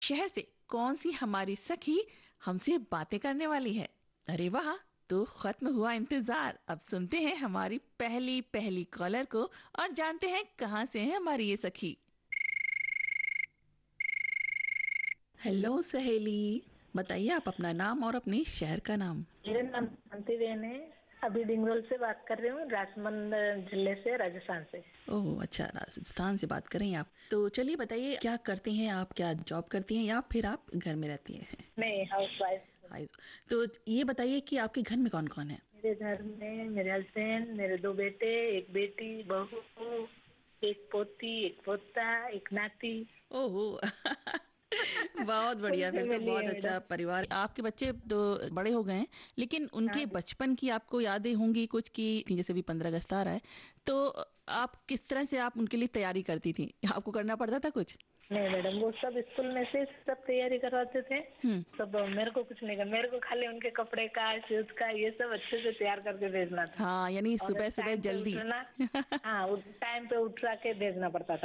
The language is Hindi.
शहर से कौन सी हमारी सखी हमसे बातें करने वाली है। अरे वाह, तो खत्म हुआ इंतजार। अब सुनते हैं हमारी पहली पहली कॉलर को और जानते हैं कहाँ से है हमारी ये सखी। हेलो सहेली, बताइए आप अपना नाम और अपने शहर का नाम। मेरा नाम शांति बेन है। अभी डिंगरोल से बात कर रही हूँ, राजमंद जिले से, राजस्थान से। ओह अच्छा, राजस्थान से बात करें आप। तो चलिए बताइए, क्या करती हैं आप, क्या जॉब करती हैं या फिर आप घर में रहती हैं? मैं हाउस वाइफ। हाय। तो ये बताइए कि आपके घर में कौन कौन है? मेरे घर में मेरे हस्बैंड, मेरे 2 बेटे, एक बेटी, बहू, एक पोती, एक पोता, एक नाती। ओहो बहुत फुल बढ़िया, फिर तो फैमिली बहुत है मेरा। अच्छा परिवार। आपके बच्चे तो बड़े हो गए हैं, लेकिन हाँ उनके जी। बचपन की आपको यादें होंगी कुछ की, जैसे भी 15 अगस्त आ रहा है, तो आप किस तरह से आप उनके लिए तैयारी करती थी? आपको करना पड़ता था कुछ? नहीं मैडम, वो सब स्कूल में से सब तैयारी करवाते थे। हम्म। सब मेरे को कुछ नहीं करना, मेरे को खाली उनके कपड़े का, शूज का, ये सब अच्छे से तैयार करके भेजना था। हाँ, यानी और सुबह सुबह टाइम पे जल्दी उठना। हाँ, टाइम पे उठा के भेजना पड़ता था।